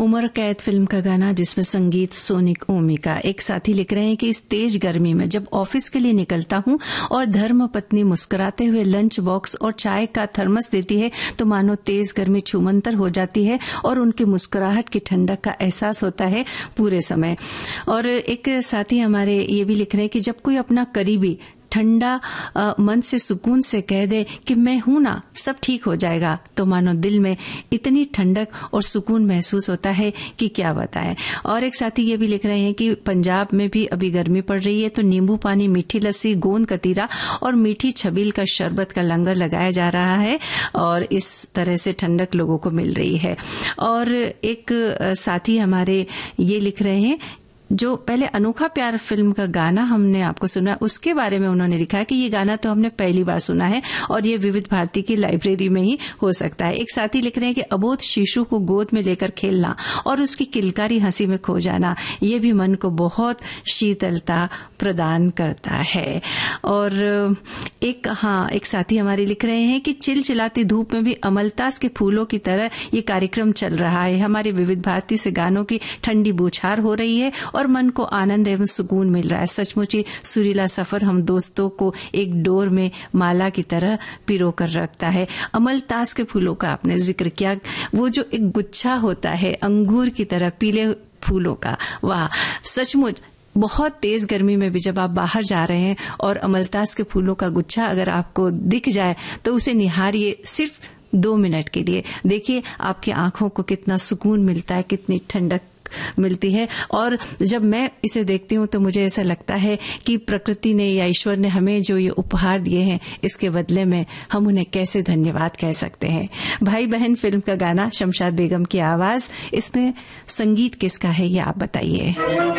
उमर कैद फिल्म का गाना जिसमें संगीत सोनिक ओमी का। एक साथी लिख रहे हैं कि इस तेज गर्मी में जब ऑफिस के लिए निकलता हूं और धर्म पत्नी मुस्कुराते हुए लंच बॉक्स और चाय का थर्मस देती है तो मानो तेज गर्मी छूमंतर हो जाती है और उनकी मुस्कुराहट की ठंडक का एहसास होता है पूरे समय। और एक साथी हमारे ये भी लिख रहे हैं कि जब कोई अपना करीबी ठंडा मन से सुकून से कह दे कि मैं हूं ना, सब ठीक हो जाएगा, तो मानो दिल में इतनी ठंडक और सुकून महसूस होता है कि क्या बताएं। और एक साथी ये भी लिख रहे हैं कि पंजाब में भी अभी गर्मी पड़ रही है तो नींबू पानी, मीठी लस्सी, गोंद कतीरा और मीठी छबील का शरबत का लंगर लगाया जा रहा है और इस तरह से ठंडक लोगों को मिल रही है। और एक साथी हमारे ये लिख रहे हैं, जो पहले अनोखा प्यार फिल्म का गाना हमने आपको सुना, उसके बारे में उन्होंने लिखा है कि ये गाना तो हमने पहली बार सुना है और ये विविध भारती की लाइब्रेरी में ही हो सकता है। एक साथी लिख रहे हैं कि अबोध शिशु को गोद में लेकर खेलना और उसकी किलकारी हंसी में खो जाना, ये भी मन को बहुत शीतलता प्रदान करता है। और एक साथी हमारे लिख रहे हैं कि चिलचिलाती धूप में भी अमलतास के फूलों की तरह ये कार्यक्रम चल रहा है। हमारे विविध भारती से गानों की ठंडी बौछार हो रही है और मन को आनंद एवं सुकून मिल रहा है। सचमुच ही सुरीला सफर हम दोस्तों को एक डोर में माला की तरह पिरो कर रखता है। अमलतास के फूलों का आपने जिक्र किया, वो जो एक गुच्छा होता है अंगूर की तरह पीले फूलों का, वाह सचमुच बहुत तेज गर्मी में भी जब आप बाहर जा रहे हैं और अमलतास के फूलों का गुच्छा अगर आपको दिख जाए तो उसे निहारिए सिर्फ 2 मिनट के लिए। देखिए आपकी आंखों को कितना सुकून मिलता है, कितनी ठंडक मिलती है। और जब मैं इसे देखती हूँ तो मुझे ऐसा लगता है कि प्रकृति ने या ईश्वर ने हमें जो ये उपहार दिए हैं इसके बदले में हम उन्हें कैसे धन्यवाद कह सकते हैं। भाई बहन फिल्म का गाना, शमशाद बेगम की आवाज, इसमें संगीत किसका है ये आप बताइए।